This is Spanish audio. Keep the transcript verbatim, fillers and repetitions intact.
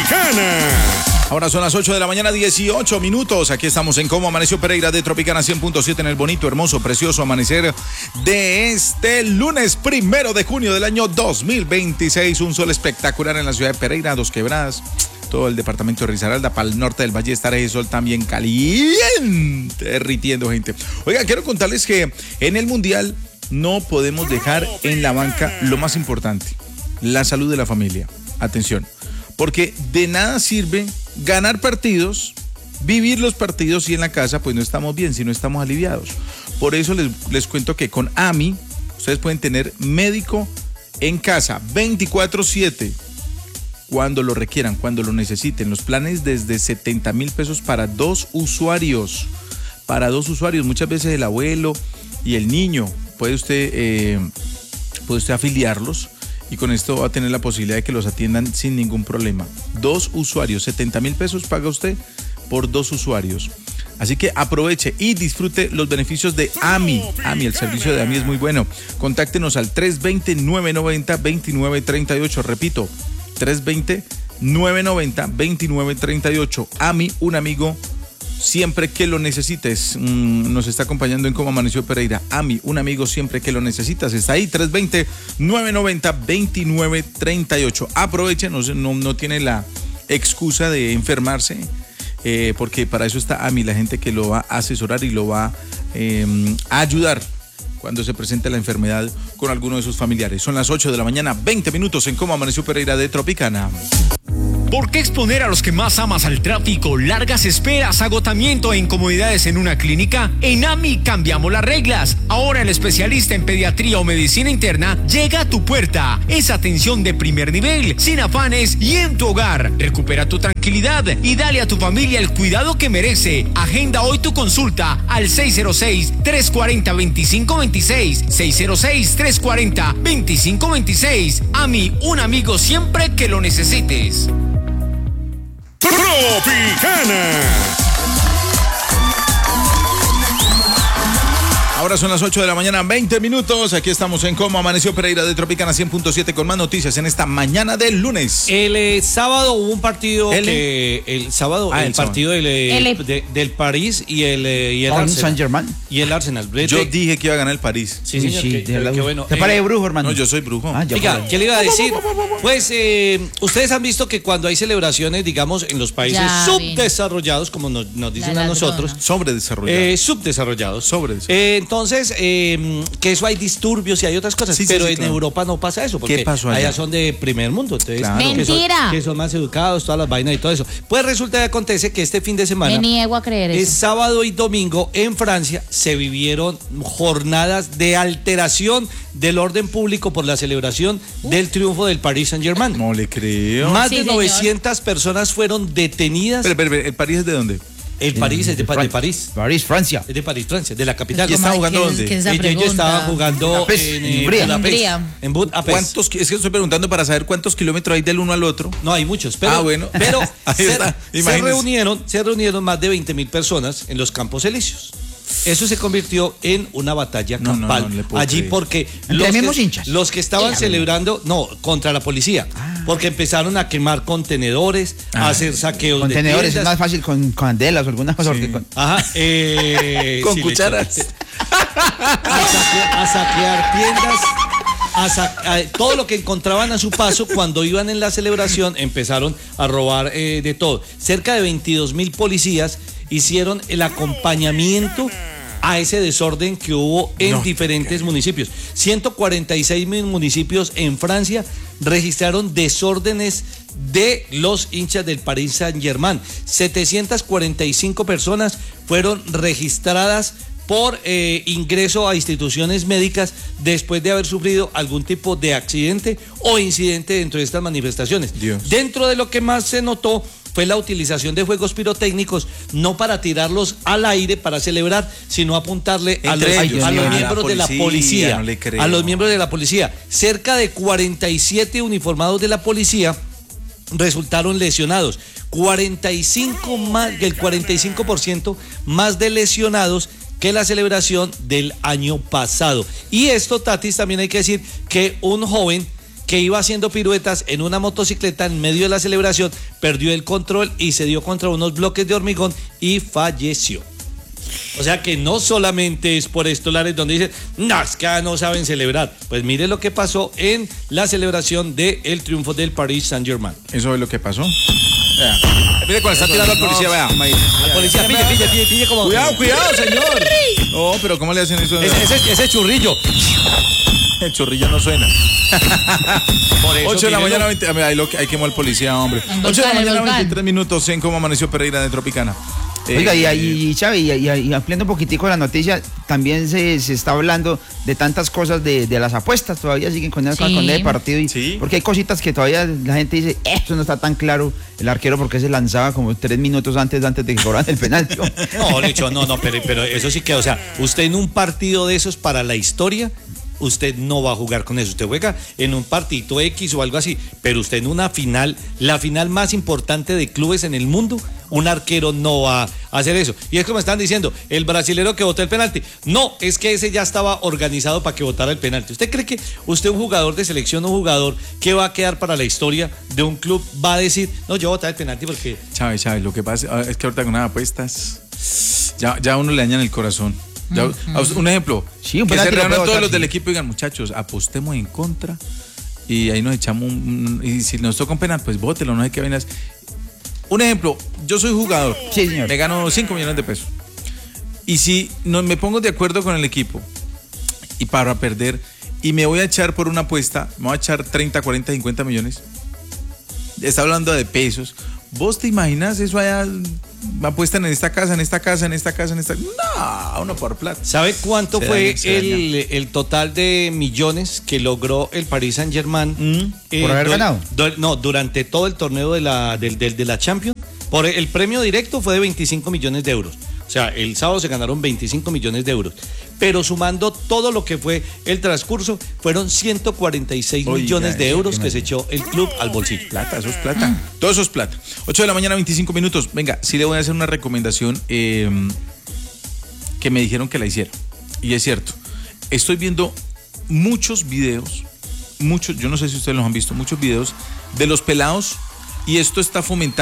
Tropicana. Ahora son las ocho de la mañana, dieciocho minutos. Aquí estamos en Cómo Amaneció Pereira de Tropicana cien punto siete en el bonito, hermoso, precioso amanecer de este lunes primero de junio del año dos mil veintiséis. Un sol espectacular en la ciudad de Pereira, Dos Quebradas, todo el departamento de Risaralda, para el norte del Valle estará el sol también caliente, derritiendo gente. Oiga, quiero contarles que en el Mundial no podemos dejar en la banca lo más importante, la salud de la familia. Atención, porque de nada sirve ganar partidos, vivir los partidos y en la casa pues no estamos bien, si no estamos aliviados. Por eso les, les cuento que con A M I ustedes pueden tener médico en casa veinticuatro siete cuando lo requieran, cuando lo necesiten. Los planes desde setenta mil pesos para dos usuarios, para dos usuarios. Muchas veces el abuelo y el niño, puede usted, eh, puede usted afiliarlos. Y con esto va a tener la posibilidad de que los atiendan sin ningún problema. Dos usuarios, setenta mil pesos paga usted por dos usuarios. Así que aproveche y disfrute los beneficios de A M I. A M I, el servicio de A M I es muy bueno. Contáctenos al tres dos cero, nueve nueve cero, dos nueve tres ocho. Repito, tres dos cero, nueve nueve cero, dos nueve tres ocho. A M I, un amigo siempre que lo necesites. Mm, nos está acompañando en Cómo Amaneció Pereira. A M I, un amigo siempre que lo necesitas. Está ahí, tres dos cero, nueve nueve cero, dos nueve tres ocho. Aprovechen, no, no, no tiene la excusa de enfermarse, eh, porque para eso está A M I, la gente que lo va a asesorar y lo va eh, a ayudar cuando se presente la enfermedad con alguno de sus familiares. Son las ocho de la mañana, veinte minutos en Cómo Amaneció Pereira de Tropicana. ¿Por qué exponer a los que más amas al tráfico, largas esperas, agotamiento e incomodidades en una clínica? En A M I cambiamos las reglas. Ahora el especialista en pediatría o medicina interna llega a tu puerta. Es atención de primer nivel, sin afanes y en tu hogar. Recupera tu tranquilidad y dale a tu familia el cuidado que merece. Agenda hoy tu consulta al seis cero seis, tres cuatro cero, dos cinco dos seis. seis cero seis, tres cuatro cero, dos cinco dos seis. A M I, un amigo siempre que lo necesites. Tropicana. Ahora son las ocho de la mañana, veinte minutos. Aquí estamos en Cómo Amaneció Pereira de Tropicana cien punto siete con más noticias en esta mañana del lunes. El eh, sábado hubo un partido ¿El? que el sábado Ah, el, el partido del, eh, El- de- del París y el eh, y el Paris Arsenal. Saint-Germain. Y el Arsenal. Yo De- dije que iba a ganar el París. Sí, señor, Sí, qué- de verdad. qué bueno. ¿Te Eh, parece brujo, hermano? No, yo soy brujo. Ah, ya Oiga, paré. ¿qué le iba a decir? Pues eh, ustedes han visto que cuando hay celebraciones, digamos, en los países Ya, subdesarrollados, como nos, nos dicen La a ladrona. nosotros, Sobredesarrollado. eh, subdesarrollados. Sobredesarrollado. Eh, entonces, eh, que eso hay disturbios y hay otras cosas, Sí, sí, pero sí, en claro. Europa no pasa eso, porque ¿Qué pasó allá? allá son de primer mundo, entonces Claro. que son- Mentira. que son más educados, todas las vainas y todo eso. Pues resulta y acontece que este fin de semana, Me niego a creer es eso. sábado y domingo, en Francia se vivieron jornadas de alteración del orden público por la celebración del triunfo del Paris Saint-Germain. No le creo. Más Sí, de señor. novecientas personas fueron detenidas. Pero, pero, pero, ¿el París es de dónde? El París es de, Pa- de Fran- París. París, Francia. Es de París, Francia, de la capital. ¿Y está Ay, jugando ¿qué- dónde? qué es esa Ellos, ellos pregunta? estaban jugando Budapest, en, en eh, Hungría. Budapest. Hungría. En Budapest. ¿Cuántos? Es que estoy preguntando para saber cuántos kilómetros hay del uno al otro. No, hay muchos, pero, Ah, bueno. pero Ahí se, está, se imagínese. reunieron, se reunieron más de veinte mil personas en los Campos Elíseos. Eso se convirtió en una batalla No, no, campal no le puedo allí creer. porque Entre mismos que, hinchas. los que estaban Sí. celebrando, no, contra la policía, porque empezaron a quemar contenedores, a Ah. hacer saqueos Contenedores de es tiendas. más fácil con candelas o alguna cosa. Sí. porque con- Ajá, eh, Con sí, le cucharas. eché- a, saquear, a saquear tiendas, a sa- a- todo lo que encontraban a su paso cuando iban en la celebración, empezaron a robar eh, de todo. Cerca de veintidós mil policías hicieron el acompañamiento a ese desorden que hubo en No. diferentes municipios. ciento cuarenta y seis mil municipios en Francia registraron desórdenes de los hinchas del Paris Saint-Germain. setecientas cuarenta y cinco personas fueron registradas por eh, ingreso a instituciones médicas después de haber sufrido algún tipo de accidente o incidente dentro de estas manifestaciones. Dios. Dentro de lo que más se notó fue la utilización de fuegos pirotécnicos, no para tirarlos al aire para celebrar, sino apuntarle a los, Entre ellos, a los a la miembros de la policía, policía. no le creo. A los miembros de la policía. Cerca de cuarenta y siete uniformados de la policía resultaron lesionados. cuarenta y cinco más, el cuarenta y cinco por ciento más de lesionados que la celebración del año pasado. Y esto, Tatis, también hay que decir que un joven que iba haciendo piruetas en una motocicleta en medio de la celebración, perdió el control y se dio contra unos bloques de hormigón y falleció. O sea que no solamente es por estos lares donde dicen, no, es que ya no saben celebrar. Pues mire lo que pasó en la celebración del triunfo del Paris Saint-Germain. Eso es lo que pasó. Vea. Mire cuando está tirando al policía, vea. La policía, pille, pille, pille, pille como... Cuidado, cuidado, señor. No, pero ¿cómo le hacen eso? Ese, ese, ese churrillo. El chorrillo no suena. Por eso, ocho de la mírelo. mañana, veinte, ahí, lo, ahí quemó el policía, hombre. ocho de la mañana, veintitrés minutos en Cómo Amaneció Pereira de Tropicana. Oiga, Eh, y, y Chávez, y, y, y ampliando un poquitico la noticia, también se, se está hablando de tantas cosas de, de las apuestas, todavía siguen con el Sí. con el partido, y, Sí. porque hay cositas que todavía la gente dice, eso no está tan claro, el arquero porque se lanzaba como tres minutos antes, antes de que cobraran el penalti. No, Licho, no, no, pero, pero eso sí que, o sea, usted en un partido de esos para la historia, usted no va a jugar con eso. Usted juega en un partidito X o algo así, pero usted en una final, la final más importante de clubes en el mundo, un arquero no va a hacer eso. Y es como están diciendo, el brasilero que votó el penalti. No, es que ese ya estaba organizado para que votara el penalti. ¿Usted cree que usted, un jugador de selección, un jugador que va a quedar para la historia de un club, va a decir, no, yo voy a votar el penalti porque... Chávez, Chávez, lo que pasa es que ahorita con unas apuestas, ya, ya a uno le dañan el corazón. Ya, a usted- un ejemplo, Sí, un que se penalti lo reúnan puede todos votar, los del sí. equipo y digan, muchachos, apostemos en contra y ahí nos echamos un, un- y si nos toca un penal, pues bótelo, no sé qué vainas. Un ejemplo, yo soy jugador, Sí, señor. me gano cinco millones de pesos y si no me pongo de acuerdo con el equipo y para perder y me voy a echar por una apuesta, me voy a echar treinta, cuarenta, cincuenta millones, está hablando de pesos. ¿Vos te imaginas eso allá? Apuestan en esta casa, en esta casa, en esta casa, en esta... No, uno por plata. ¿Sabe cuánto Se fue daña, se daña. el, el total de millones que logró el Paris Saint-Germain? Mm. ¿Por haber ganado? du- no, durante todo el torneo de la, del- del- de la Champions. Por el premio directo fue de veinticinco millones de euros. O sea, el sábado se ganaron veinticinco millones de euros. Pero sumando todo lo que fue el transcurso, fueron ciento cuarenta y seis Oiga, millones de eso, euros qué que se echó el club al bolsillo. Plata, eso es plata. Todo eso es plata. ocho de la mañana, veinticinco minutos. Venga, sí le voy a hacer una recomendación eh, que me dijeron que la hiciera. Y es cierto. Estoy viendo muchos videos, muchos, yo no sé si ustedes los han visto, muchos videos de los pelados y esto está fomentando